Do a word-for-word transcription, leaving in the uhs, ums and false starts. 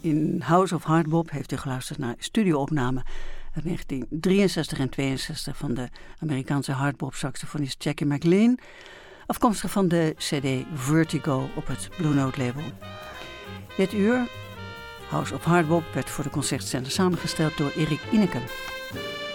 In House of Hardbop heeft u geluisterd naar studioopnamen uit negentien drieënzestig en tweeënzestig van de Amerikaanse hardbop-saxofonist Jackie McLean, afkomstig van de cd Vertigo op het Blue Note label. Dit uur, House of Hardbop, werd voor de concertzender samengesteld door Erik Ineken.